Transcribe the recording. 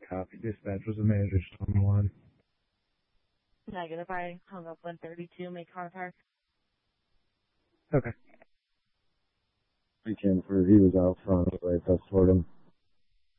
copy. Dispatch, was the manager still on the line? Negative. I hung up 132. Make contact. Okay. He was out front, right, that's toward him.